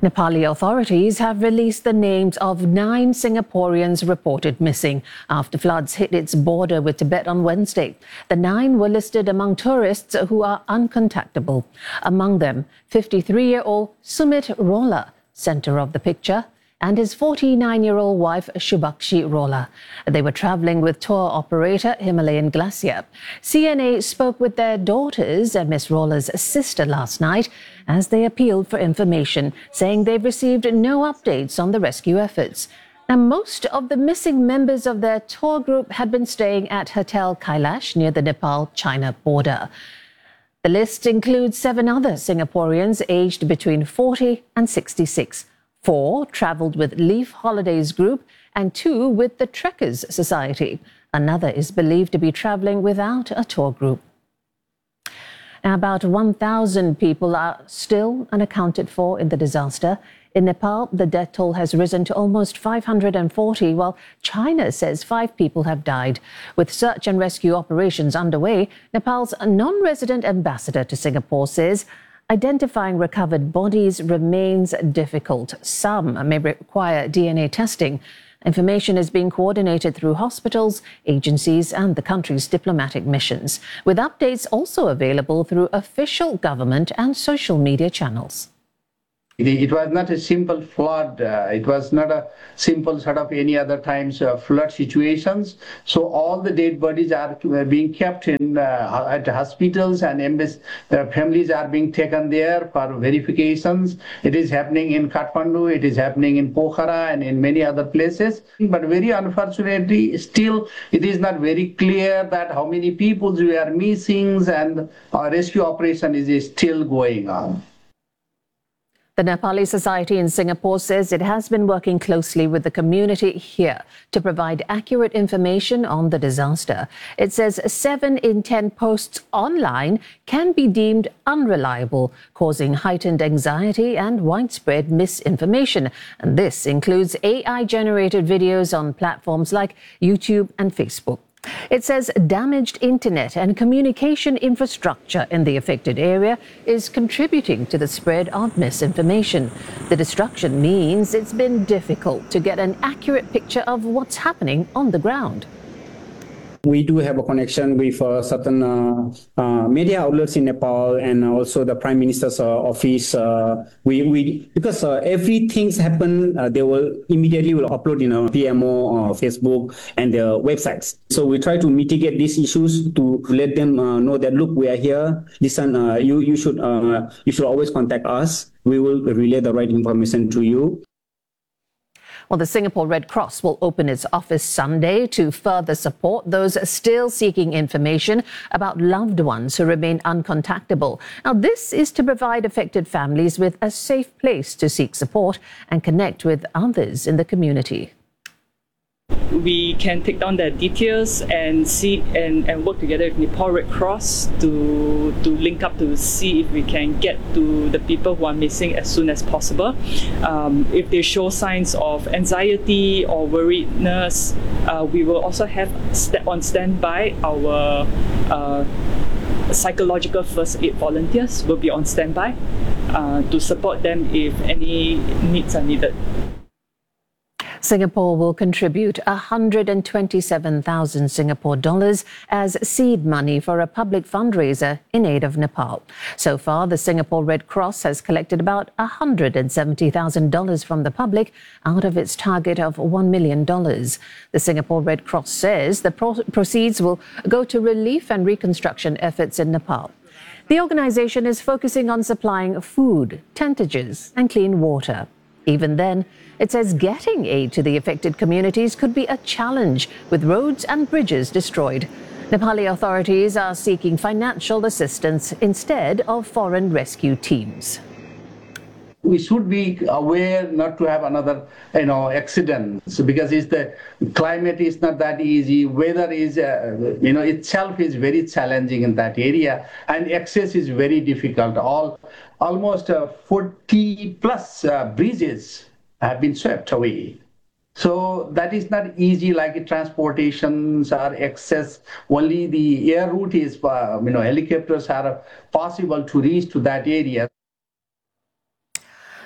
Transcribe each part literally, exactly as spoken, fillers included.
Nepali authorities have released the names of nine Singaporeans reported missing after floods hit its border with Tibet on Wednesday. The nine were listed among tourists who are uncontactable. Among them, fifty-three-year-old Sumit Rola, centre of the picture, and his forty-nine-year-old wife Shubhakshi Rola. They were travelling with tour operator Himalayan Glacier. C N A spoke with their daughters and Miss Rola's sister last night as they appealed for information, saying they've received no updates on the rescue efforts. Now, most of the missing members of their tour group had been staying at Hotel Kailash near the Nepal-China border. The list includes seven other Singaporeans aged between forty and sixty-six. Four travelled with Leaf Holidays Group and two with the Trekkers Society. Another is believed to be travelling without a tour group. Now, about one thousand people are still unaccounted for in the disaster. In Nepal, the death toll has risen to almost five hundred forty, while China says five people have died. With search and rescue operations underway, Nepal's non-resident ambassador to Singapore says identifying recovered bodies remains difficult. Some may require D N A testing. Information is being coordinated through hospitals, agencies and the country's diplomatic missions, with updates also available through official government and social media channels. It was not a simple flood. Uh, it was not a simple sort of any other times uh, flood situations. So all the dead bodies are being kept in uh, at hospitals, and uh, families are being taken there for verifications. It is happening in Kathmandu, it is happening in Pokhara and in many other places. But very unfortunately, still it is not very clear that how many people we are missing, and our rescue operation is still going on. The Nepali Society in Singapore says it has been working closely with the community here to provide accurate information on the disaster. It says seven in ten posts online can be deemed unreliable, causing heightened anxiety and widespread misinformation. And this includes A I-generated videos on platforms like YouTube and Facebook. It says damaged internet and communication infrastructure in the affected area is contributing to the spread of misinformation. The destruction means it's been difficult to get an accurate picture of what's happening on the ground. We do have a connection with uh, certain uh, uh, media outlets in Nepal and also the Prime Minister's uh, office. Uh, we, we because uh, everything's happen, uh, they will immediately will upload in a P M O, uh, Facebook, and their websites. So we try to mitigate these issues to let them uh, know that look, we are here. Listen, uh, you you should uh, you should always contact us. We will relay the right information to you. Well, the Singapore Red Cross will open its office Sunday to further support those still seeking information about loved ones who remain uncontactable. Now, this is to provide affected families with a safe place to seek support and connect with others in the community. We can take down their details and see and, and work together with Nepal Red Cross to to link up to see if we can get to the people who are missing as soon as possible. Um, if they show signs of anxiety or worriedness, uh, we will also have st on standby our uh, psychological first aid volunteers will be on standby uh, to support them if any needs are needed. Singapore will contribute one hundred twenty-seven thousand Singapore dollars as seed money for a public fundraiser in aid of Nepal. So far, the Singapore Red Cross has collected about one hundred seventy thousand dollars from the public out of its target of one million dollars. The Singapore Red Cross says the pro proceeds will go to relief and reconstruction efforts in Nepal. The organisation is focusing on supplying food, tentages and clean water. Even then, it says getting aid to the affected communities could be a challenge, with roads and bridges destroyed. Nepali authorities are seeking financial assistance instead of foreign rescue teams. We should be aware not to have another, you know, accidents, because it's the climate is not that easy. Weather is, uh, you know, itself is very challenging in that area, and access is very difficult. All almost uh, forty plus uh, bridges have been swept away. So that is not easy, like transportations or access. Only the air route is, uh, you know, helicopters are possible to reach to that area.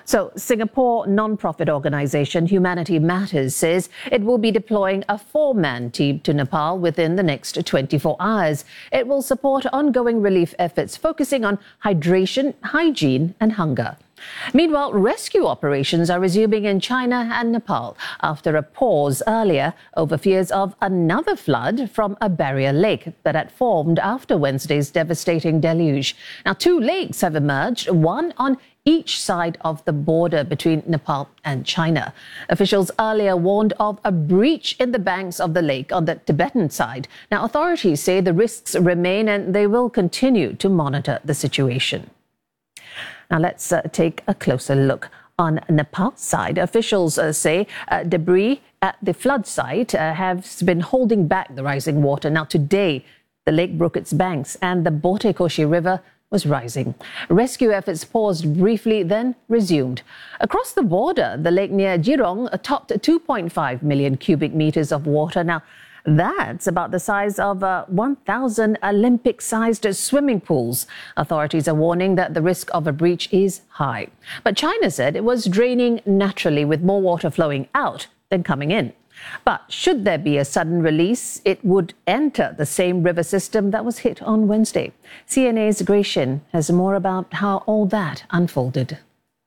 So, Singapore non-profit organization Humanity Matters says it will be deploying a four-man team to Nepal within the next twenty-four hours. It will support ongoing relief efforts focusing on hydration, hygiene and hunger. Meanwhile, rescue operations are resuming in China and Nepal after a pause earlier over fears of another flood from a barrier lake that had formed after Wednesday's devastating deluge. Now, two lakes have emerged, one on each side of the border between Nepal and China. Officials earlier warned of a breach in the banks of the lake on the Tibetan side. Now, authorities say the risks remain and they will continue to monitor the situation. Now, let's uh, take a closer look. On Nepal's side, officials uh, say uh, debris at the flood site uh, has been holding back the rising water. Now, today, the lake broke its banks and the Bote Koshi River was rising. Rescue efforts paused briefly, then resumed. Across the border, the lake near Jirong topped two point five million cubic meters of water. Now, that's about the size of uh, one thousand Olympic-sized swimming pools. Authorities are warning that the risk of a breach is high. But China said it was draining naturally with more water flowing out than coming in. But should there be a sudden release, it would enter the same river system that was hit on Wednesday. C N A's Grace Shin has more about how all that unfolded.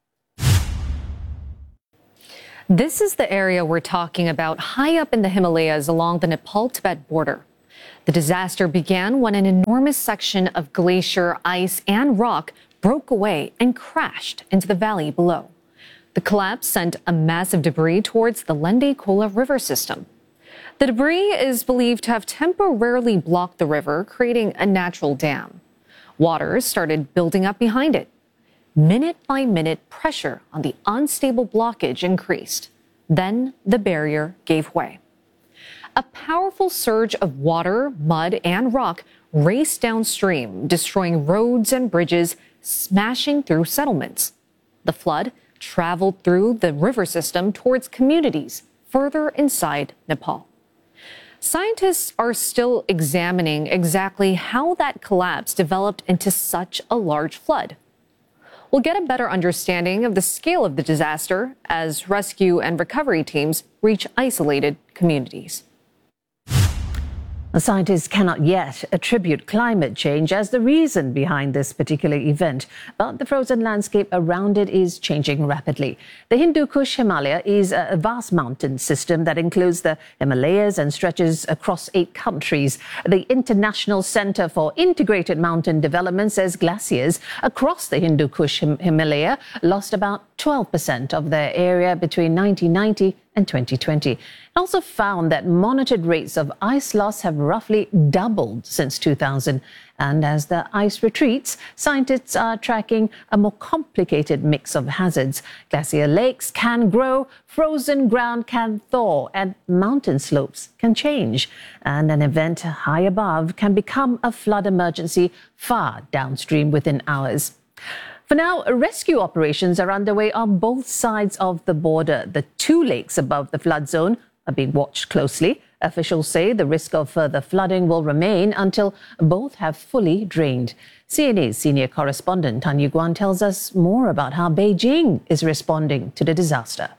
This is the area we're talking about, high up in the Himalayas along the Nepal-Tibet border. The disaster began when an enormous section of glacier, ice, and rock broke away and crashed into the valley below. The collapse sent a massive debris towards the Lende Khula river system. The debris is believed to have temporarily blocked the river, creating a natural dam. Water started building up behind it. Minute by minute, pressure on the unstable blockage increased. Then the barrier gave way. A powerful surge of water, mud, and rock raced downstream, destroying roads and bridges, smashing through settlements. The flood traveled through the river system towards communities further inside Nepal. Scientists are still examining exactly how that collapse developed into such a large flood. We'll get a better understanding of the scale of the disaster as rescue and recovery teams reach isolated communities. Scientists cannot yet attribute climate change as the reason behind this particular event, but the frozen landscape around it is changing rapidly. The Hindu Kush Himalaya is a vast mountain system that includes the Himalayas and stretches across eight countries. The International Center for Integrated Mountain Development says glaciers across the Hindu Kush Himalaya lost about twelve percent of their area between nineteen ninety and twenty twenty. It also found that monitored rates of ice loss have roughly doubled since two thousand. And as the ice retreats, scientists are tracking a more complicated mix of hazards. Glacier lakes can grow, frozen ground can thaw, and mountain slopes can change. And an event high above can become a flood emergency far downstream within hours. For now, rescue operations are underway on both sides of the border. The two lakes above the flood zone are being watched closely. Officials say the risk of further flooding will remain until both have fully drained. C N A's senior correspondent Tan Yuguan tells us more about how Beijing is responding to the disaster.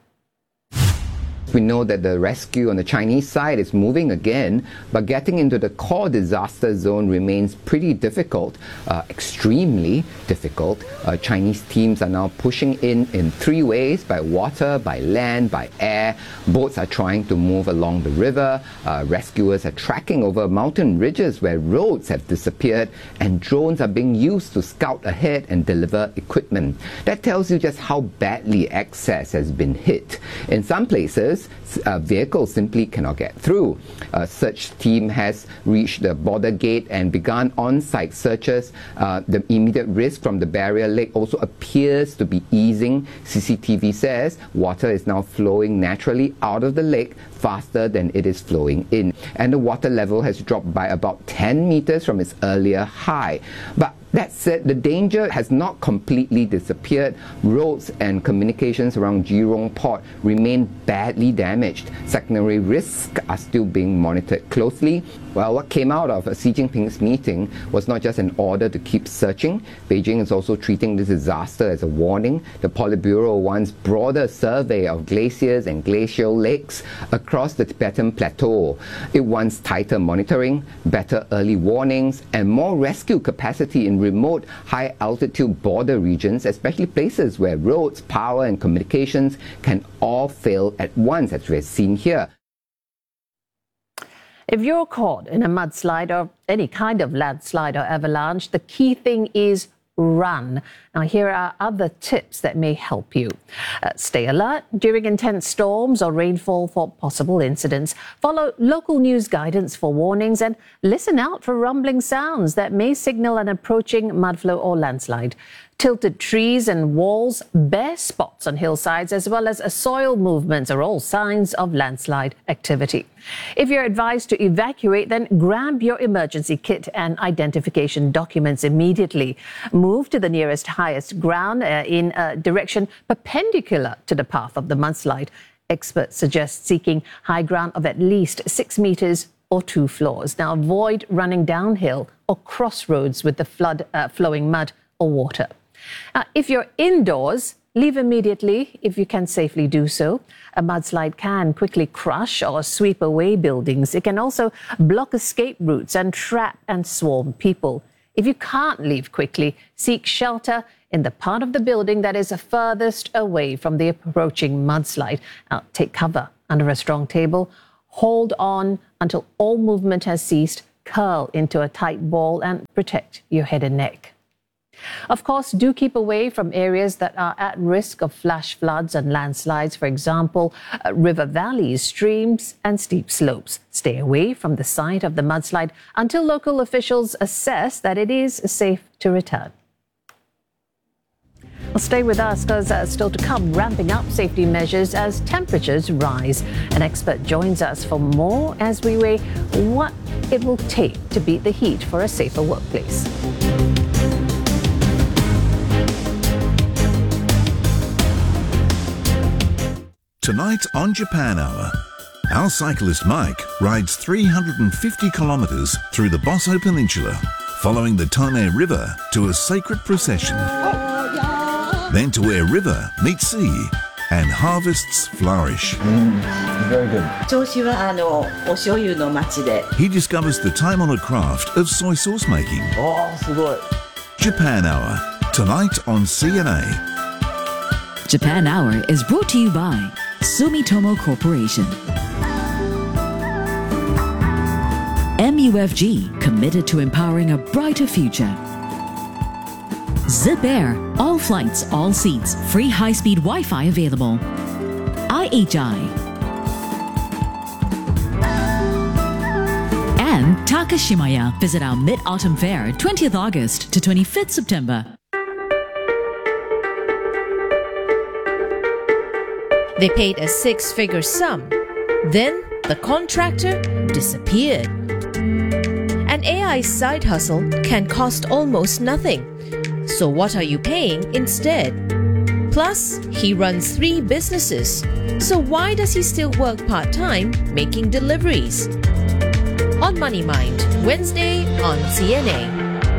We know that the rescue on the Chinese side is moving again, but getting into the core disaster zone remains pretty difficult, uh, extremely difficult. Uh, Chinese teams are now pushing in in three ways: by water, by land, by air. Boats are trying to move along the river. Uh, rescuers are tracking over mountain ridges where roads have disappeared, and drones are being used to scout ahead and deliver equipment. That tells you just how badly access has been hit. In some places, Uh, vehicles simply cannot get through. A search team has reached the border gate and begun on-site searches. Uh, the immediate risk from the barrier lake also appears to be easing. C C T V says water is now flowing naturally out of the lake faster than it is flowing in. And the water level has dropped by about ten meters from its earlier high. But that said, the danger has not completely disappeared. Roads and communications around Jirong Port remain badly damaged. Secondary risks are still being monitored closely. Well, what came out of Xi Jinping's meeting was not just an order to keep searching. Beijing is also treating this disaster as a warning. The Politburo wants broader survey of glaciers and glacial lakes across the Tibetan Plateau. It wants tighter monitoring, better early warnings, and more rescue capacity in remote, high-altitude border regions, especially places where roads, power, and communications can all fail at once, as we've seen here. If you're caught in a mudslide or any kind of landslide or avalanche, the key thing is run. Now, here are other tips that may help you. Uh, stay alert during intense storms or rainfall for possible incidents. Follow local news guidance for warnings and listen out for rumbling sounds that may signal an approaching mudflow or landslide. Tilted trees and walls, bare spots on hillsides, as well as soil movements are all signs of landslide activity. If you're advised to evacuate, then grab your emergency kit and identification documents immediately. Move to the nearest highest ground uh, in a direction perpendicular to the path of the mudslide. Experts suggest seeking high ground of at least six meters or two floors. Now, avoid running downhill or crossroads with the flood, uh, flowing mud or water. Now, if you're indoors, leave immediately if you can safely do so. A mudslide can quickly crush or sweep away buildings. It can also block escape routes and trap and swarm people. If you can't leave quickly, seek shelter in the part of the building that is furthest away from the approaching mudslide. Now, take cover under a strong table. Hold on until all movement has ceased. Curl into a tight ball and protect your head and neck. Of course, do keep away from areas that are at risk of flash floods and landslides, for example, uh, river valleys, streams and steep slopes. Stay away from the site of the mudslide until local officials assess that it is safe to return. Well, stay with us because uh, still to come, ramping up safety measures as temperatures rise. An expert joins us for more as we weigh what it will take to beat the heat for a safer workplace. Tonight on Japan Hour, our cyclist Mike rides three hundred fifty kilometres through the Bosso Peninsula, following the Tone River to a sacred procession. Then to where river meets sea and harvests flourish. Mm, very good. He discovers the time-honoured craft of soy sauce making. Oh, Japan Hour, tonight on C N A. Japan Hour is brought to you by Sumitomo Corporation. M U F G, committed to empowering a brighter future. Zip Air, all flights, all seats, free high-speed Wi-Fi available. I H I. And Takashimaya. Visit our Mid-Autumn Fair, twentieth August to twenty-fifth September. They paid a six-figure sum. Then the contractor disappeared. An A I side hustle can cost almost nothing. So what are you paying instead? Plus, he runs three businesses. So why does he still work part-time making deliveries? On Money Mind, Wednesday on C N A.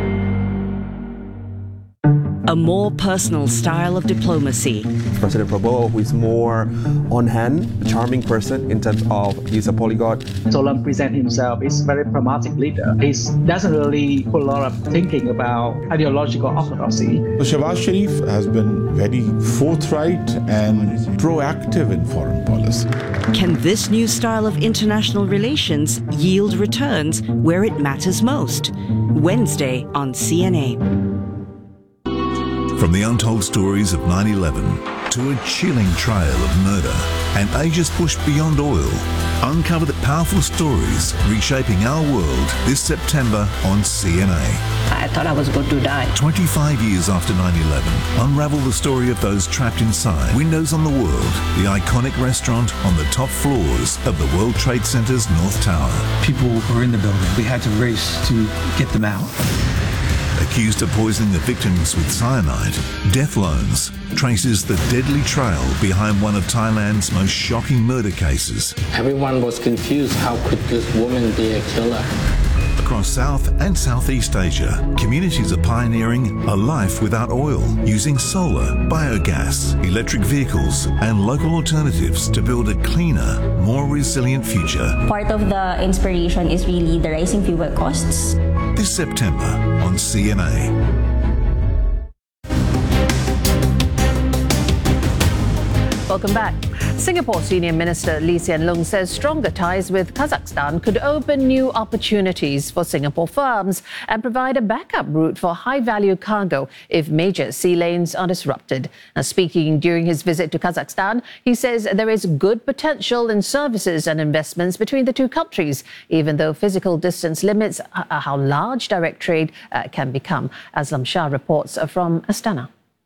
A more personal style of diplomacy. President Prabowo, who is more on-hand, a charming person in terms of he's a polyglot. Solan presents himself as a very pragmatic leader. He doesn't really put a lot of thinking about ideological orthodoxy. Shehbaz Sharif has been very forthright and proactive in foreign policy. Can this new style of international relations yield returns where it matters most? Wednesday on C N A. From the untold stories of nine eleven to a chilling trail of murder and Asia's push beyond oil, uncover the powerful stories reshaping our world this September on C N A. I thought I was going to die. twenty-five years after nine eleven, unravel the story of those trapped inside Windows on the World, the iconic restaurant on the top floors of the World Trade Center's North Tower. People were in the building. We had to race to get them out. accused of poisoning the victims with cyanide, Death Loans traces the deadly trail behind one of Thailand's most shocking murder cases. Everyone was confused. How could this woman be a killer? Across South and Southeast Asia, communities are pioneering a life without oil, using solar, biogas, electric vehicles, and local alternatives to build a cleaner, more resilient future. Part of the inspiration is really the rising fuel costs. This September on C N A. Welcome back. Singapore Senior Minister Lee Hsien Loong says stronger ties with Kazakhstan could open new opportunities for Singapore firms and provide a backup route for high-value cargo if major sea lanes are disrupted. Now, speaking during his visit to Kazakhstan, he says there is good potential in services and investments between the two countries, even though physical distance limits how large direct trade uh, can become. Aslam Shah reports from Astana.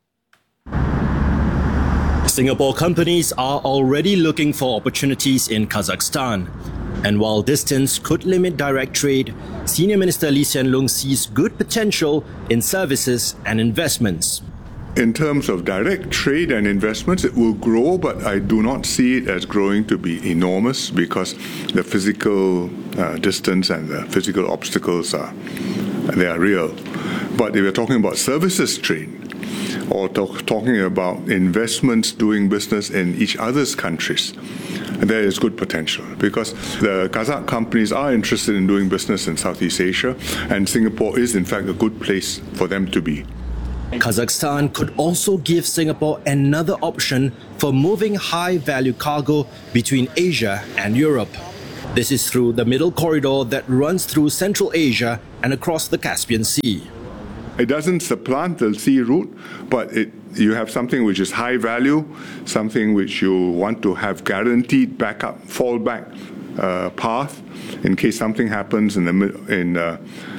Singapore companies are already looking for opportunities in Kazakhstan. And while distance could limit direct trade, Senior Minister Lee Hsien Loong sees good potential in services and investments. In terms of direct trade and investments, it will grow, but I do not see it as growing to be enormous because the physical uh, distance and the physical obstacles are, they are real. But if we're talking about services trade, or talk, talking about investments doing business in each other's countries, there is good potential because the Kazakh companies are interested in doing business in Southeast Asia, and Singapore is in fact a good place for them to be. Kazakhstan could also give Singapore another option for moving high-value cargo between Asia and Europe. This is through the middle corridor that runs through Central Asia and across the Caspian Sea. It doesn't supplant the sea route, but it, you have something which is high value, something which you want to have guaranteed backup, fallback uh, path in case something happens in the in uh,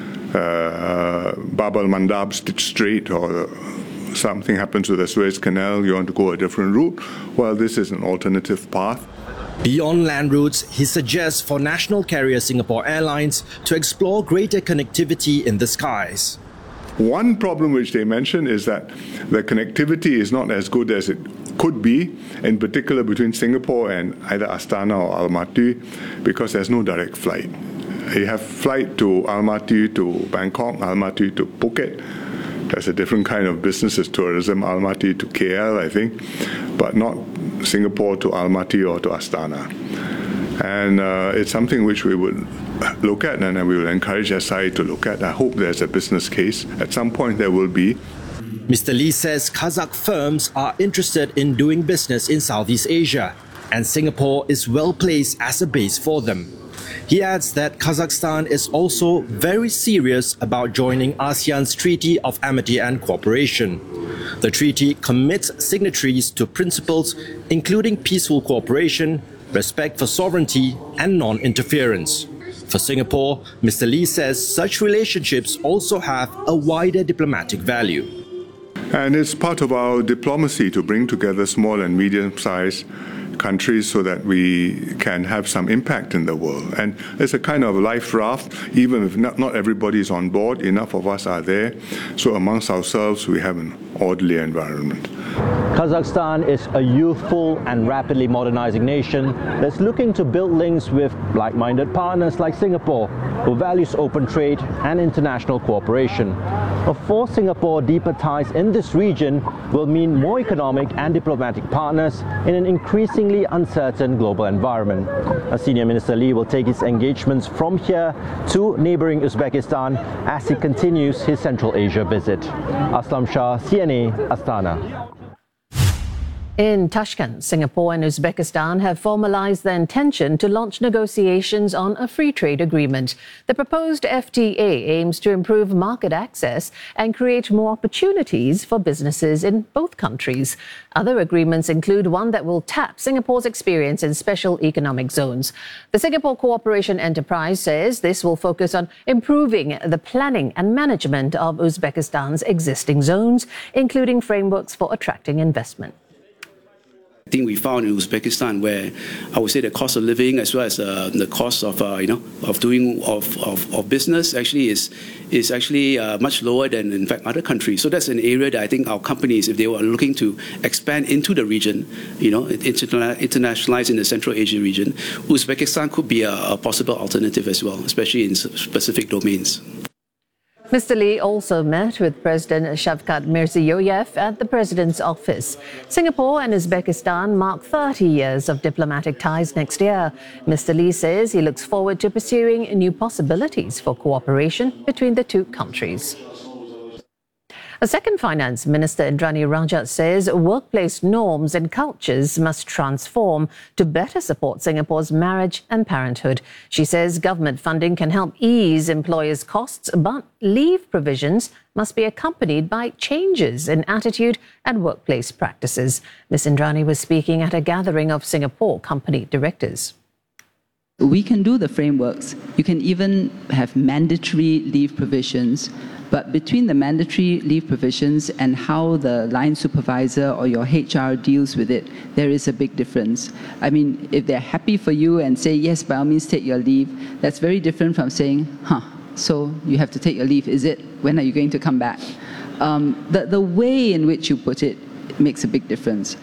uh, Bab al-Mandab Strait or something happens with the Suez Canal. You want to go a different route. Well, this is an alternative path. Beyond land routes, he suggests for national carrier Singapore Airlines to explore greater connectivity in the skies. One problem which they mention is that the connectivity is not as good as it could be, in particular between Singapore and either Astana or Almaty, because there's no direct flight. You have flight to Almaty to Bangkok, Almaty to Phuket. That's a different kind of business as tourism, Almaty to K L, I think, but not Singapore to Almaty or to Astana. And uh, it's something which we would look at, and we will encourage S I A to look at. I hope there's a business case. At some point there will be. Mister Lee says Kazakh firms are interested in doing business in Southeast Asia, and Singapore is well placed as a base for them. He adds that Kazakhstan is also very serious about joining ASEAN's Treaty of Amity and Cooperation. The treaty commits signatories to principles including peaceful cooperation, respect for sovereignty, and non-interference. For Singapore, Mister Lee says such relationships also have a wider diplomatic value. And it's part of our diplomacy to bring together small and medium-sized countries so that we can have some impact in the world. And it's a kind of life raft, even if not, not everybody is on board, enough of us are there. So amongst ourselves, we have an orderly environment. Kazakhstan is a youthful and rapidly modernizing nation that's looking to build links with like-minded partners like Singapore, who values open trade and international cooperation. But for Singapore, deeper ties in this region will mean more economic and diplomatic partners in an increasingly uncertain global environment. A Senior Minister Lee will take his engagements from here to neighboring Uzbekistan as he continues his Central Asia visit. Aslam Shah, C N A, Astana. In Tashkent, Singapore and Uzbekistan have formalized their intention to launch negotiations on a free trade agreement. The proposed F T A aims to improve market access and create more opportunities for businesses in both countries. Other agreements include one that will tap Singapore's experience in special economic zones. The Singapore Cooperation Enterprise says this will focus on improving the planning and management of Uzbekistan's existing zones, including frameworks for attracting investment. I think we found in Uzbekistan where I would say the cost of living as well as uh, the cost of uh, you know of doing of, of, of business actually is is actually uh, much lower than in fact other countries. So that's an area that I think our companies, if they were looking to expand into the region, you know, interna- internationalize in the Central Asia region, Uzbekistan could be a, a possible alternative as well, especially in specific domains. Mister Lee also met with President Shavkat Mirziyoyev at the President's office. Singapore and Uzbekistan mark thirty years of diplomatic ties next year. Mister Lee says he looks forward to pursuing new possibilities for cooperation between the two countries. A second Finance Minister, Indranee Rajah, says workplace norms and cultures must transform to better support Singapore's marriage and parenthood. She says government funding can help ease employers' costs, but leave provisions must be accompanied by changes in attitude and workplace practices. Miz Indranee was speaking at a gathering of Singapore company directors. We can do the frameworks. You can even have mandatory leave provisions. But between the mandatory leave provisions and how the line supervisor or your H R deals with it, there is a big difference. I mean, if they're happy for you and say, yes, by all means, take your leave, that's very different from saying, huh, so you have to take your leave, is it? When are you going to come back? Um, the, the way in which you put it makes a big difference.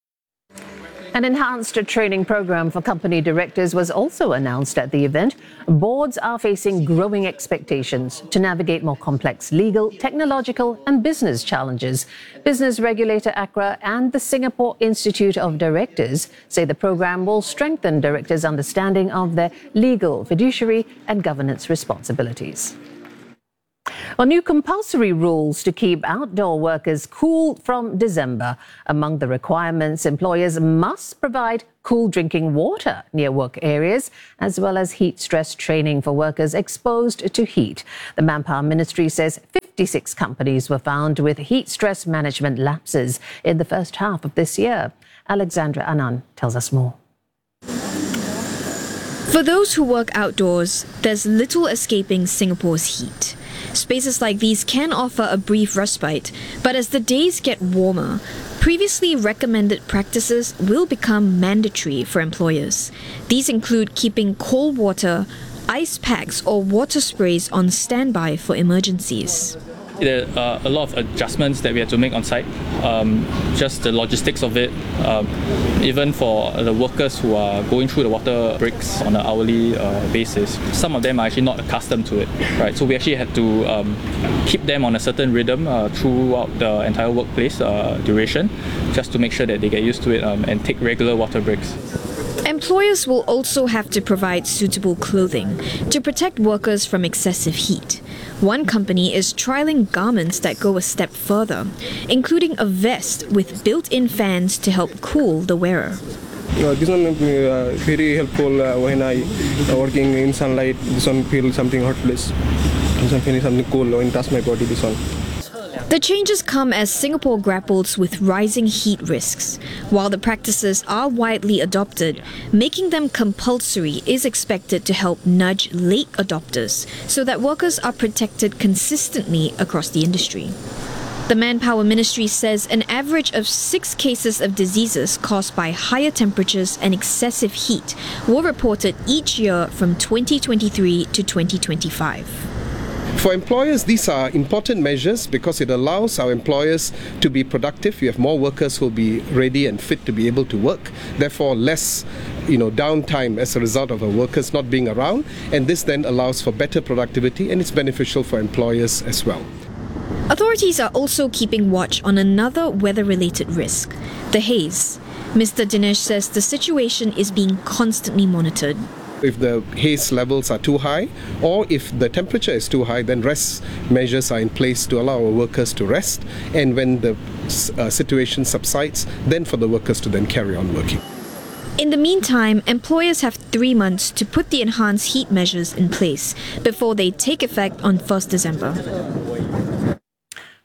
An enhanced training program for company directors was also announced at the event. Boards are facing growing expectations to navigate more complex legal, technological and business challenges. Business regulator ACRA and the Singapore Institute of Directors say the program will strengthen directors' understanding of their legal, fiduciary and governance responsibilities. Well, new compulsory rules to keep outdoor workers cool from December. Among the requirements, employers must provide cool drinking water near work areas, as well as heat stress training for workers exposed to heat. The Manpower Ministry says fifty-six companies were found with heat stress management lapses in the first half of this year. Alexandra Anand tells us more. For those who work outdoors, there's little escaping Singapore's heat. Spaces like these can offer a brief respite, but as the days get warmer, previously recommended practices will become mandatory for employers. These include keeping cold water, ice packs or water sprays on standby for emergencies. There are a lot of adjustments that we have to make on site, um, just the logistics of it, um, even for the workers who are going through the water breaks on an hourly uh, basis. Some of them are actually not accustomed to it, right? So we actually had to um, keep them on a certain rhythm uh, throughout the entire workplace uh, duration, just to make sure that they get used to it um, and take regular water breaks. Employers will also have to provide suitable clothing to protect workers from excessive heat. One company is trialling garments that go a step further, including a vest with built-in fans to help cool the wearer. Uh, this one will be uh, very helpful uh, when I uh, working in sunlight. This one feel something hot place. This one feel something cool when touch my body. This one. The changes come as Singapore grapples with rising heat risks. While the practices are widely adopted, making them compulsory is expected to help nudge late adopters so that workers are protected consistently across the industry. The Manpower Ministry says an average of six cases of diseases caused by higher temperatures and excessive heat were reported each year from twenty twenty-three to twenty twenty-five. For employers, these are important measures because it allows our employers to be productive. We have more workers who will be ready and fit to be able to work, therefore less you know, downtime as a result of our workers not being around, and this then allows for better productivity and it's beneficial for employers as well. Authorities are also keeping watch on another weather-related risk, the haze. Mister Dinesh says the situation is being constantly monitored. If the haze levels are too high or if the temperature is too high, then rest measures are in place to allow our workers to rest, and when the uh, situation subsides, then for the workers to then carry on working. In the meantime, employers have three months to put the enhanced heat measures in place before they take effect on first December.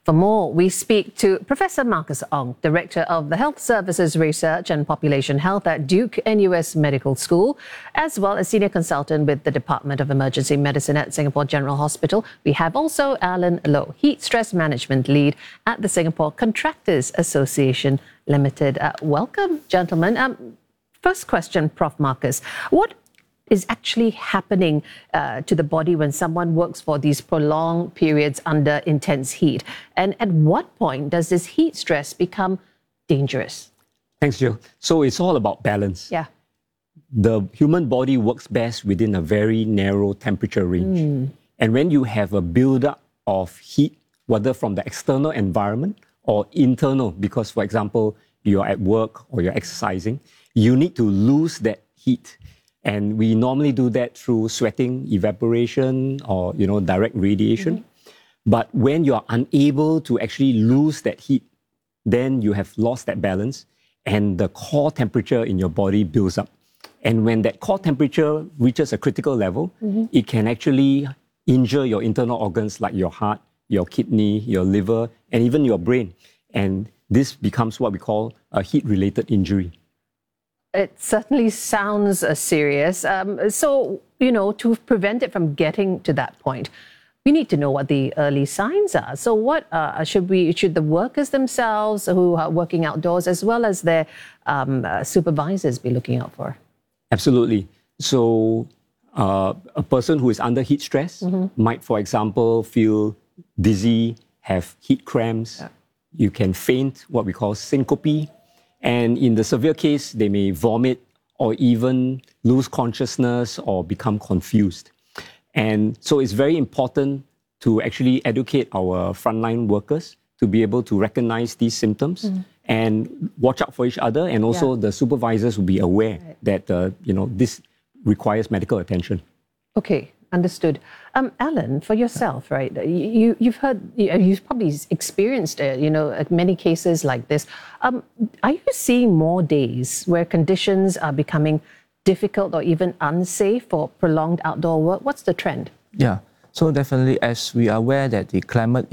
For more, we speak to Professor Marcus Ong, Director of the Health Services Research and Population Health at Duke N U S Medical School, as well as Senior Consultant with the Department of Emergency Medicine at Singapore General Hospital. We have also Alan Loh, Heat Stress Management Lead at the Singapore Contractors Association Limited. Uh, welcome, gentlemen. Um, first question, Professor Marcus. What is actually happening uh, to the body when someone works for these prolonged periods under intense heat? And at what point does this heat stress become dangerous? Thanks, Jill. So it's all about balance. Yeah. The human body works best within a very narrow temperature range. Mm. And when you have a buildup of heat, whether from the external environment or internal, because, for example, you're at work or you're exercising, you need to lose that heat. And we normally do that through sweating, evaporation, or, you know, direct radiation. Mm-hmm. But when you are unable to actually lose that heat, then you have lost that balance and the core temperature in your body builds up. And when that core temperature reaches a critical level, mm-hmm. it can actually injure your internal organs like your heart, your kidney, your liver, and even your brain. And this becomes what we call a heat-related injury. It certainly sounds uh, serious. Um, so, you know, to prevent it from getting to that point, we need to know what the early signs are. So what uh, should we, should the workers themselves who are working outdoors as well as their um, uh, supervisors be looking out for? Absolutely. So uh, a person who is under heat stress mm-hmm. might, for example, feel dizzy, have heat cramps. Yeah. You can faint, what we call syncope. And in the severe case, they may vomit or even lose consciousness or become confused. And so it's very important to actually educate our frontline workers to be able to recognize these symptoms mm. and watch out for each other. And also yeah. the supervisors will be aware right. that, uh, you know, this requires medical attention. Okay. Understood. Um, Alan, for yourself, right? You, you've heard, you've probably experienced, uh, you know, many cases like this. Um, are you seeing more days where conditions are becoming difficult or even unsafe for prolonged outdoor work? What's the trend? Yeah. So definitely, as we are aware that the climate